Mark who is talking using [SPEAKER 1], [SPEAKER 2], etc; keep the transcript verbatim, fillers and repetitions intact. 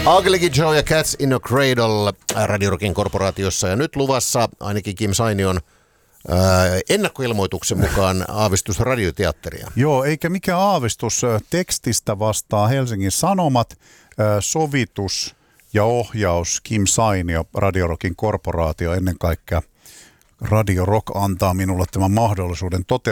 [SPEAKER 1] Ugly Joe ja Cats in a Cradle Radio Rockin korporaatiossa. Ja nyt luvassa ainakin Kim Sainion äh, ennakkoilmoituksen mukaan aavistus radioteatteria.
[SPEAKER 2] Joo, eikä mikään aavistus. Tekstistä vastaa Helsingin Sanomat, äh, sovitus ja ohjaus Kim Sainio, Radio Rockin korporaatio. Ennen kaikkea Radio Rock antaa minulle tämän mahdollisuuden toteuttaa